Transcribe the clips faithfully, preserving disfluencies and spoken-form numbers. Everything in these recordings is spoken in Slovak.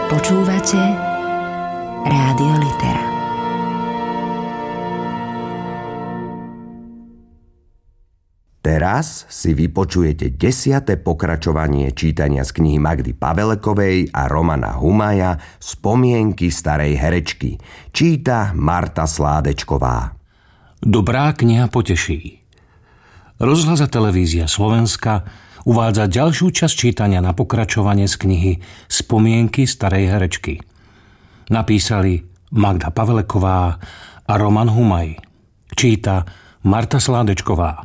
Počúvate Rádio Litera. Teraz si vypočujete desiate pokračovanie čítania z knihy Magdy Pavelekovej a Romana Humaja Spomienky starej herečky. Číta Marta Sládečková. Dobrá kniha poteší. Rozhlas a televízia Slovenska uvádza ďalšiu časť čítania na pokračovanie z knihy Spomienky starej herečky. Napísali Magda Paveleková a Roman Humaj. Číta Marta Sládečková.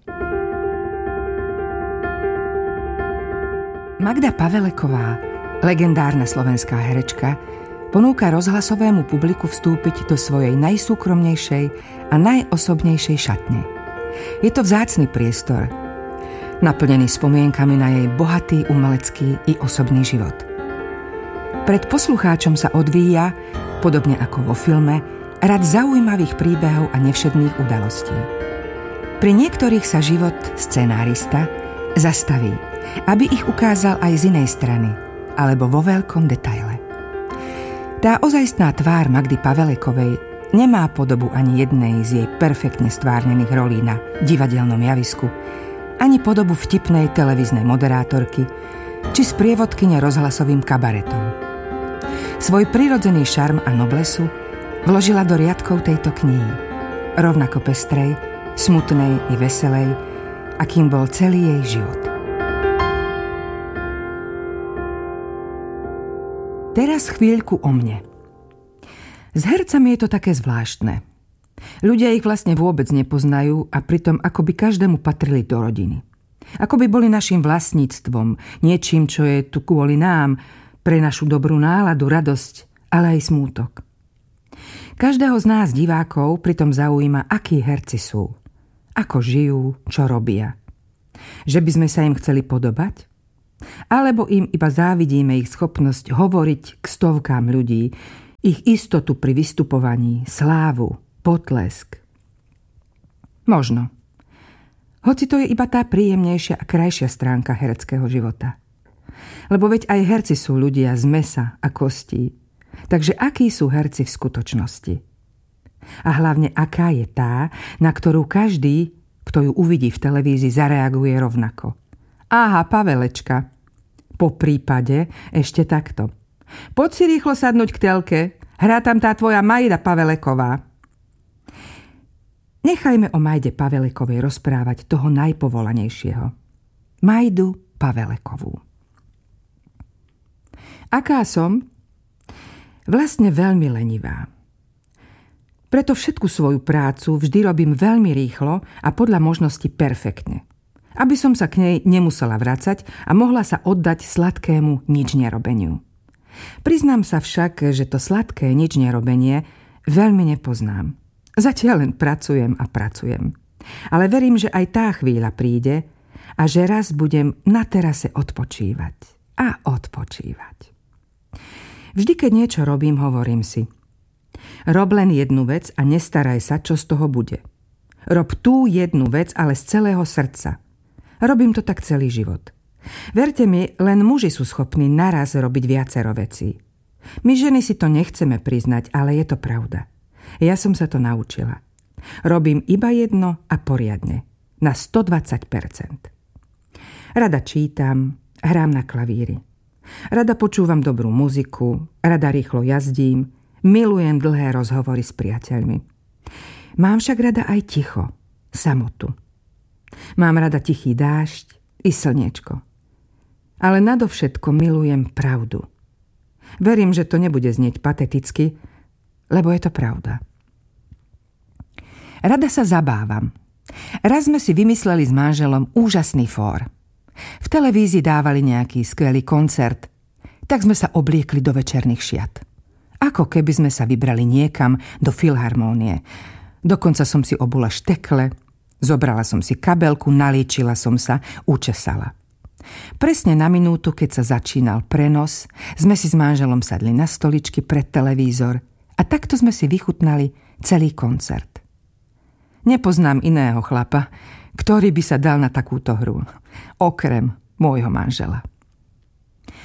Magda Paveleková, legendárna slovenská herečka, ponúka rozhlasovému publiku vstúpiť do svojej najsúkromnejšej a najosobnejšej šatne. Je to vzácny priestor, naplnený spomienkami na jej bohatý umelecký i osobný život. Pred poslucháčom sa odvíja, podobne ako vo filme, rad zaujímavých príbehov a nevšedných udalostí. Pri niektorých sa život scenárista zastaví, aby ich ukázal aj z inej strany, alebo vo veľkom detaile. Tá ozajstná tvár Magdy Pavelekovej nemá podobu ani jednej z jej perfektne stvárnených rolí na divadelnom javisku, ani podobu vtipnej televíznej moderátorky, či sprievodkyne rozhlasovým kabaretom. Svoj prirodzený šarm a noblesu vložila do riadkov tejto knihy, rovnako pestrej, smutnej i veselej, akým bol celý jej život. Teraz chvíľku o mne. S hercami je to také zvláštne. Ľudia ich vlastne vôbec nepoznajú a pritom akoby každému patrili do rodiny. Akoby boli našim vlastníctvom, niečím, čo je tu kvôli nám, pre našu dobrú náladu, radosť, ale aj smútok. Každého z nás divákov pritom zaujíma, akí herci sú, ako žijú, čo robia. Že by sme sa im chceli podobať? Alebo im iba závidíme ich schopnosť hovoriť k stovkám ľudí, ich istotu pri vystupovaní, slávu, potlesk. Možno. Hoci to je iba tá príjemnejšia a krajšia stránka hereckého života. Lebo veď aj herci sú ľudia z mesa a kostí. Takže akí sú herci v skutočnosti? A hlavne aká je tá, na ktorú každý, kto ju uvidí v televízii, zareaguje rovnako. Aha, Pavelečka. Po prípade ešte takto. Poď si rýchlo sadnúť k telke. Hrá tam tá tvoja Majda Paveleková. Nechajme o Majde Pavelekovej rozprávať toho najpovolanejšieho. Majdu Pavelekovú. Aká som? Vlastne veľmi lenivá. Preto všetku svoju prácu vždy robím veľmi rýchlo a podľa možnosti perfektne. Aby som sa k nej nemusela vracať a mohla sa oddať sladkému nič nerobeniu. Priznám sa však, že to sladké nič nerobenie veľmi nepoznám. Zatiaľ len pracujem a pracujem. Ale verím, že aj tá chvíľa príde a že raz budem na terase odpočívať a odpočívať. Vždy, keď niečo robím, hovorím si: rob len jednu vec a nestaraj sa, čo z toho bude. Rob tú jednu vec, ale z celého srdca. Robím to tak celý život. Verte mi, len muži sú schopní naraz robiť viacero vecí. My ženy si to nechceme priznať, ale je to pravda. Ja som sa to naučila. Robím iba jedno a poriadne. Na stodvadsať percent. Rada čítam, hrám na klavíri. Rada počúvam dobrú muziku, rada rýchlo jazdím, milujem dlhé rozhovory s priateľmi. Mám však rada aj ticho, samotu. Mám rada tichý dážď i slniečko. Ale nadovšetko milujem pravdu. Verím, že to nebude znieť pateticky, lebo je to pravda. Rada sa zabávam. Raz sme si vymysleli s manželom úžasný fór. V televízii dávali nejaký skvelý koncert, tak sme sa obliekli do večerných šiat. Ako keby sme sa vybrali niekam do filharmónie. Dokonca som si obula štekle, zobrala som si kabelku, naliečila som sa, učesala. Presne na minútu, keď sa začínal prenos, sme si s manželom sadli na stoličky pred televízor a takto sme si vychutnali celý koncert. Nepoznám iného chlapa, ktorý by sa dal na takúto hru, okrem môjho manžela.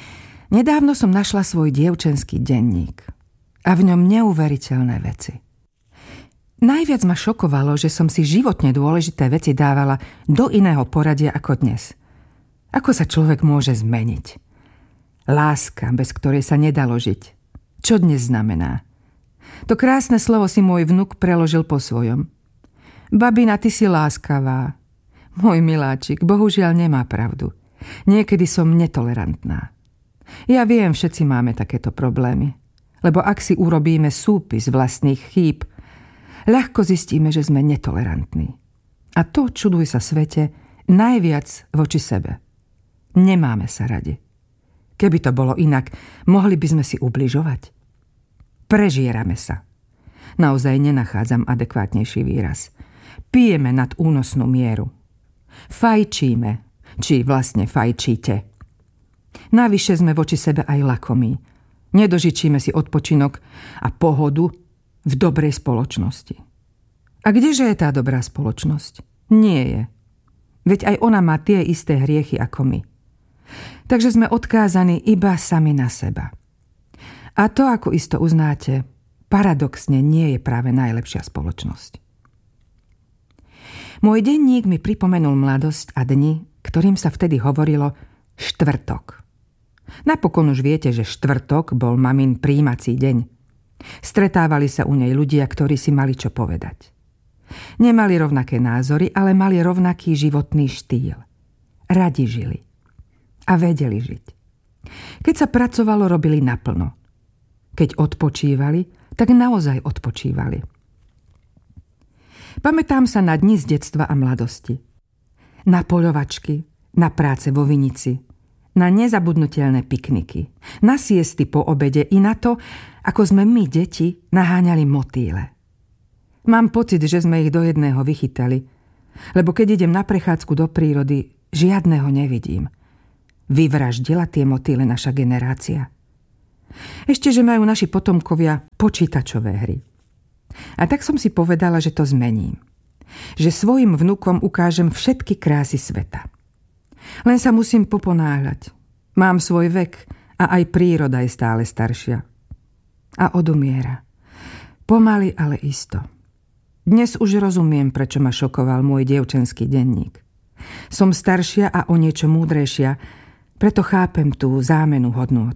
Nedávno som našla svoj dievčenský denník a v ňom neuveriteľné veci. Najviac ma šokovalo, že som si životne dôležité veci dávala do iného poradia ako dnes. Ako sa človek môže zmeniť? Láska, bez ktorej sa nedalo žiť. Čo dnes znamená? To krásne slovo si môj vnuk preložil po svojom. Babina, ty si láskavá. Môj miláčik, bohužiaľ nemá pravdu. Niekedy som netolerantná. Ja viem, všetci máme takéto problémy. Lebo ak si urobíme súpis vlastných chýb, ľahko zistíme, že sme netolerantní. A to, čuduj sa svete, najviac voči sebe. Nemáme sa radi. Keby to bolo inak, mohli by sme si ubližovať. Prežierame sa. Naozaj nenachádzam adekvátnejší výraz. Pijeme nad únosnú mieru. Fajčíme, či vlastne fajčíte. Navyše sme voči sebe aj lakomí. Nedožičíme si odpočinok a pohodu v dobrej spoločnosti. A kdeže je tá dobrá spoločnosť? Nie je. Veď aj ona má tie isté hriechy ako my. Takže sme odkázaní iba sami na seba. A to, ako isto uznáte, paradoxne nie je práve najlepšia spoločnosť. Môj denník mi pripomenul mladosť a dni, ktorým sa vtedy hovorilo štvrtok. Napokon už viete, že štvrtok bol mamin prijímací deň. Stretávali sa u nej ľudia, ktorí si mali čo povedať. Nemali rovnaké názory, ale mali rovnaký životný štýl. Radi žili. A vedeli žiť. Keď sa pracovalo, robili naplno. Keď odpočívali, tak naozaj odpočívali. Pamätám sa na dni z detstva a mladosti. Na poľovačky, na práce vo vinici, na nezabudnutelné pikniky, na siesty po obede i na to, ako sme my, deti, naháňali motýle. Mám pocit, že sme ich do jedného vychytali, lebo keď idem na prechádzku do prírody, žiadneho nevidím. Vyvraždila tie motýle naša generácia. Ešte, že majú naši potomkovia počítačové hry. A tak som si povedala, že to zmením. Že svojim vnukom ukážem všetky krásy sveta. Len sa musím poponáhľať. Mám svoj vek a aj príroda je stále staršia. A odumiera. Pomaly, ale isto. Dnes už rozumiem, prečo ma šokoval môj dievčenský denník. Som staršia a o niečo múdrejšia, preto chápem tú zámenu hodnôt.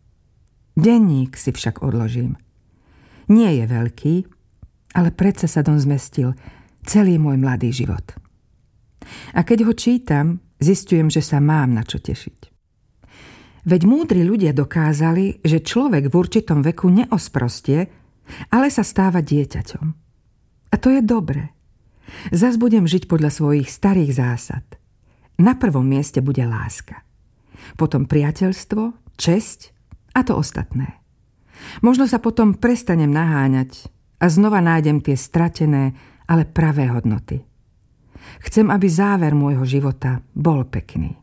Denník si však odložím. Nie je veľký, ale predsa sa dom zmestil celý môj mladý život. A keď ho čítam, zistujem, že sa mám na čo tešiť. Veď múdri ľudia dokázali, že človek v určitom veku neosprostie, ale sa stáva dieťaťom. A to je dobré. Zas budem žiť podľa svojich starých zásad. Na prvom mieste bude láska. Potom priateľstvo, česť a to ostatné. Možno sa potom prestanem naháňať a znova nájdem tie stratené, ale pravé hodnoty. Chcem, aby záver môjho života bol pekný.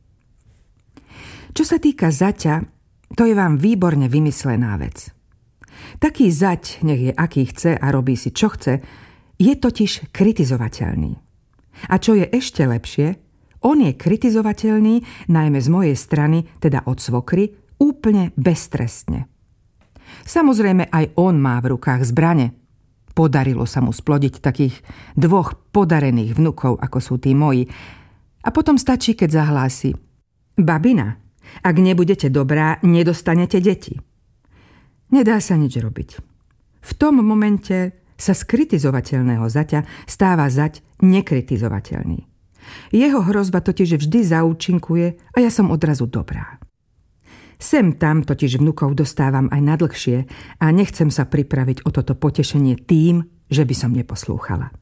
Čo sa týka zaťa, to je vám výborne vymyslená vec. Taký zať, nech je aký chce a robí si čo chce, je totiž kritizovateľný. A čo je ešte lepšie, on je kritizovateľný najmä z mojej strany, teda od svokry, úplne beztrestne. Samozrejme aj on má v rukách zbrane. Podarilo sa mu splodiť takých dvoch podarených vnukov, ako sú tí moji. A potom stačí, keď zahlási: Babina, ak nebudete dobrá, nedostanete deti. Nedá sa nič robiť. V tom momente sa z kritizovateľného zaťa stáva zať nekritizovateľný. Jeho hrozba totiž vždy zaúčinkuje a ja som odrazu dobrá. Sem tam totiž vnukov dostávam aj na dlhšie a nechcem sa pripraviť o toto potešenie tým, že by som neposlúchala.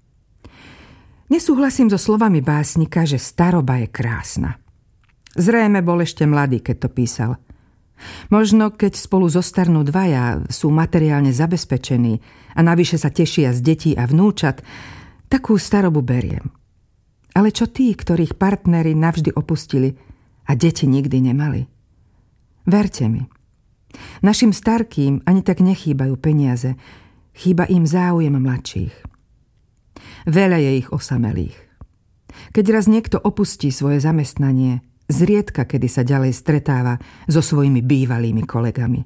Nesúhlasím so slovami básnika, že staroba je krásna. Zrejme bol ešte mladý, keď to písal. Možno, keď spolu zostarnú dvaja, sú materiálne zabezpečení a navyše sa tešia z detí a vnúčat, takú starobu beriem. Ale čo tí, ktorých partneri navždy opustili a deti nikdy nemali? Verte mi, našim starkým ani tak nechýbajú peniaze, chýba im záujem mladších. Veľa je ich osamelých. Keď raz niekto opustí svoje zamestnanie, Zriedka, kedy sa ďalej stretáva so svojimi bývalými kolegami.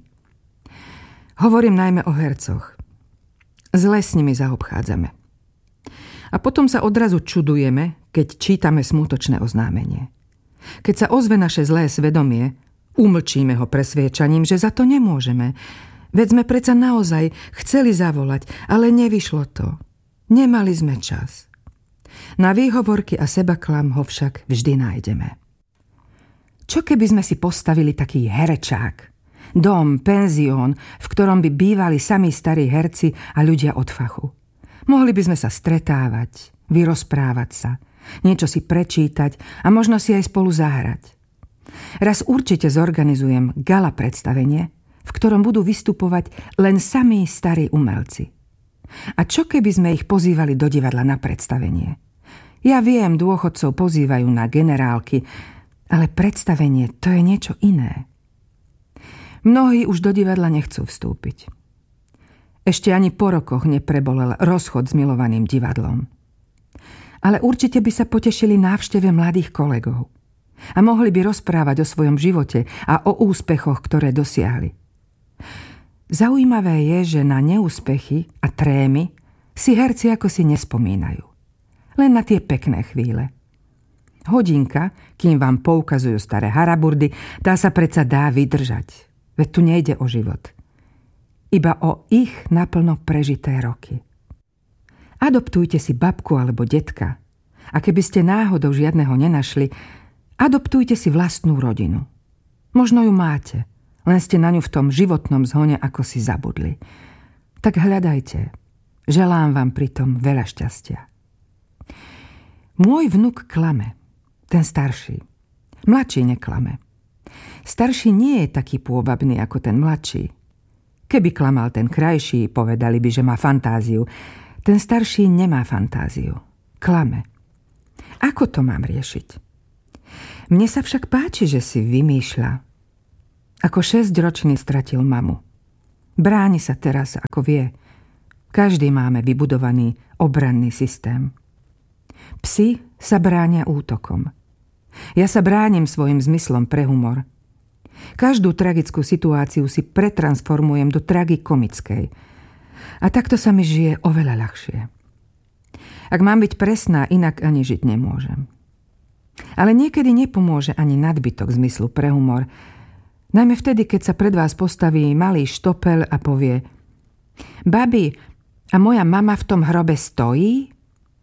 Hovorím najmä o hercoch. Zle s nimi zaobchádzame. A potom sa odrazu čudujeme, keď čítame smutočné oznámenie. Keď sa ozve naše zlé svedomie, umlčíme ho presviečaním, že za to nemôžeme. Veď sme predsa naozaj chceli zavolať, ale nevyšlo to. Nemali sme čas. Na výhovorky a sebaklam ho však vždy nájdeme. Čo keby sme si postavili taký herečák? Dom, penzión, v ktorom by bývali sami starí herci a ľudia od fachu. Mohli by sme sa stretávať, vyrozprávať sa, niečo si prečítať a možno si aj spolu zahrať. Raz určite zorganizujem gala predstavenie, v ktorom budú vystupovať len samí starí umelci. A čo keby sme ich pozývali do divadla na predstavenie? Ja viem, dôchodcov pozývajú na generálky, ale predstavenie to je niečo iné. Mnohí už do divadla nechcú vstúpiť. Ešte ani po rokoch neprebolel rozchod s milovaným divadlom. Ale určite by sa potešili návšteve mladých kolegov a mohli by rozprávať o svojom živote a o úspechoch, ktoré dosiahli. Zaujímavé je, že na neúspechy a trémy si herci ako si nespomínajú. Len na tie pekné chvíle. Hodinka, kým vám poukazujú staré haraburdy, tá sa predsa dá vydržať. Veď tu nejde o život. Iba o ich naplno prežité roky. Adoptujte si babku alebo detka. A keby ste náhodou žiadneho nenašli, adoptujte si vlastnú rodinu. Možno ju máte, len ste na ňu v tom životnom zhone ako si zabudli. Tak hľadajte. Želám vám pritom veľa šťastia. Môj vnuk klame, ten starší. Mladší neklame. Starší nie je taký pôvabný ako ten mladší. Keby klamal ten krajší, povedali by, že má fantáziu. Ten starší nemá fantáziu. Klame. Ako to mám riešiť? Mne sa však páči, že si vymýšľa. Ako šesťročný stratil mamu. Bráni sa teraz, ako vie. Každý máme vybudovaný obranný systém. Psi sa bránia útokom. Ja sa bránim svojim zmyslom pre humor. Každú tragickú situáciu si pretransformujem do tragikomickej. A takto sa mi žije oveľa ľahšie. Ak mám byť presná, inak ani žiť nemôžem. Ale niekedy nepomôže ani nadbytok zmyslu pre humor. Najmä vtedy, keď sa pred vás postaví malý štopel a povie: Babi, a moja mama v tom hrobe stojí?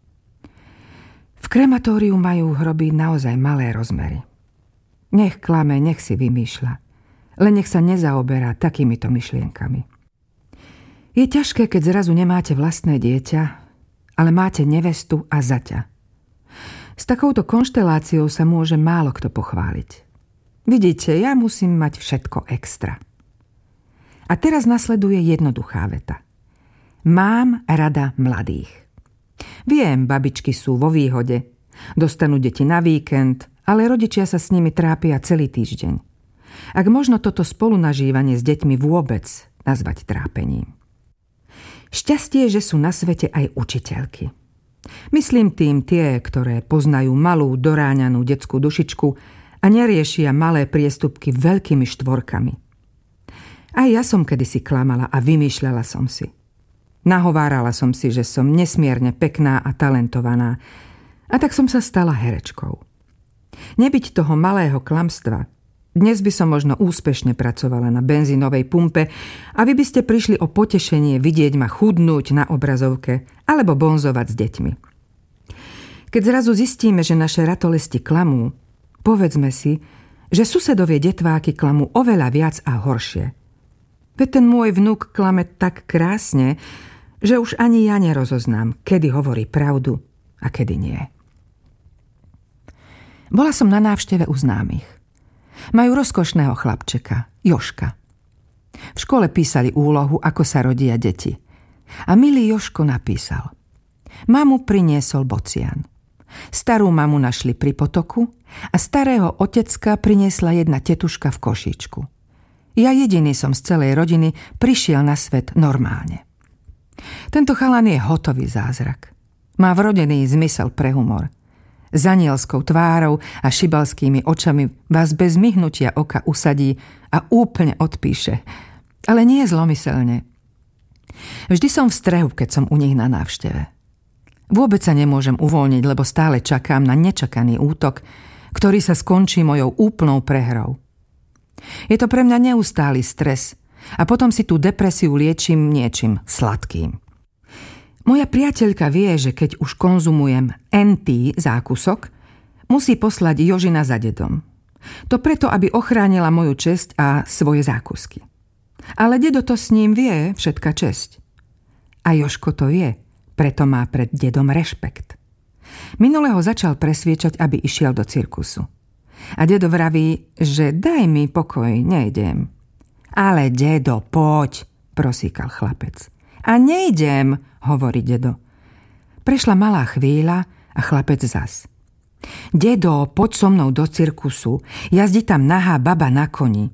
V krematóriu majú hroby naozaj malé rozmery. Nech klame, nech si vymýšľa. Len nech sa nezaoberá takýmito myšlienkami. Je ťažké, keď zrazu nemáte vlastné dieťa, ale máte nevestu a zaťa. S takouto konšteláciou sa môže málo kto pochváliť. Vidíte, ja musím mať všetko extra. A teraz nasleduje jednoduchá veta. Mám rada mladých. Viem, babičky sú vo výhode. Dostanú deti na víkend, ale rodičia sa s nimi trápia celý týždeň. Ak možno toto spolunažívanie s deťmi vôbec nazvať trápením. Šťastie, že sú na svete aj učiteľky. Myslím tým tie, ktoré poznajú malú doráňanú detskú dušičku a neriešia malé priestupky veľkými štvorkami. Aj ja som kedysi klamala a vymýšľala som si. Nahovárala som si, že som nesmierne pekná a talentovaná, a tak som sa stala herečkou. Nebyť toho malého klamstva, dnes by som možno úspešne pracovala na benzínovej pumpe a vy by ste prišli o potešenie vidieť ma chudnúť na obrazovke alebo bonzovať s deťmi. Keď zrazu zistíme, že naše ratolesti klamú, povedzme si, že susedovie detváky klamú oveľa viac a horšie. Veď ten môj vnuk klame tak krásne, že už ani ja nerozoznám, kedy hovorí pravdu a kedy nie. Bola som na návšteve u známych. Majú rozkošného chlapčeka, Joška. V škole písali úlohu, ako sa rodia deti. A milý Joško napísal: Mamu priniesol bocian. Starú mamu našli pri potoku a starého otecka priniesla jedna tetuška v košíčku. Ja jediný som z celej rodiny prišiel na svet normálne. Tento chalan je hotový zázrak. Má vrodený zmysel pre humor. S anielskou tvárou a šibalskými očami vás bez myhnutia oka usadí a úplne odpíše. Ale nie zlomyselne. Vždy som v strehu, keď som u nich na návšteve. Vôbec sa nemôžem uvoľniť, lebo stále čakám na nečakaný útok, ktorý sa skončí mojou úplnou prehrou. Je to pre mňa neustály stres a potom si tú depresiu liečím niečím sladkým. Moja priateľka vie, že keď už konzumujem en-tý zákusok, musí poslať Jožina za dedom. To preto, aby ochránila moju česť a svoje zákusky. Ale dedo to s ním vie, všetka česť. A Jožko to vie, preto má pred dedom rešpekt. Minule ho začal presviečať, aby išiel do cirkusu. A dedo vraví, že daj mi pokoj, nejdem. Ale dedo, poď, prosíkal chlapec. A nejdem, hovorí dedo. Prešla malá chvíľa a chlapec zas. Dedo, poď so mnou do cirkusu, jazdí tam nahá baba na koni.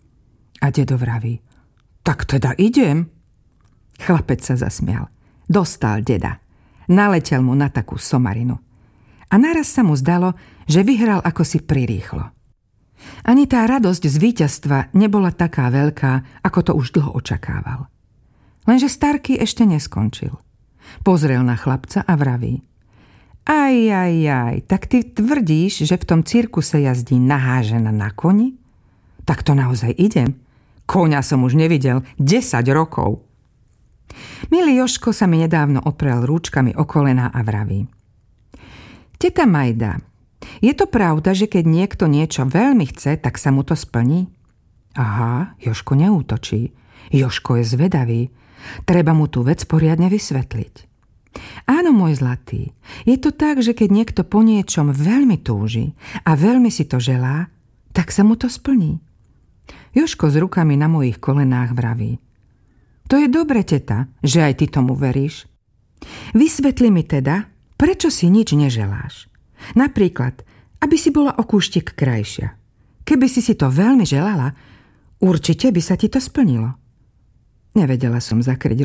A dedo vraví, tak teda idem. Chlapec sa zasmial. Dostal deda. Naletel mu na takú somarinu. A naraz sa mu zdalo, že vyhral ako si prirýchlo. Ani tá radosť z víťazstva nebola taká veľká, ako to už dlho očakával. Lenže Starký ešte neskončil. Pozrel na chlapca a vraví, aj, aj, aj, tak ty tvrdíš, že v tom cirkuse jazdí nahá žena na koni? Tak to naozaj idem. Koňa som už nevidel desať rokov. Milý Jožko sa mi nedávno oprel rúčkami o kolená a vraví, teta Majda, je to pravda, že keď niekto niečo veľmi chce, tak sa mu to splní? Aha, Jožko neútočí. Jožko je zvedavý. Treba mu tú vec poriadne vysvetliť. Áno, môj zlatý, je to tak, že keď niekto po niečom veľmi túži a veľmi si to želá, tak sa mu to splní. Jožko s rukami na mojich kolenách vraví, to je dobre, teta, že aj ty tomu veríš. Vysvetli mi teda, prečo si nič neželáš. Napríklad, aby si bola o kúštik krajšia. Keby si si to veľmi želala, určite by sa ti to splnilo. Nevedela som zakryť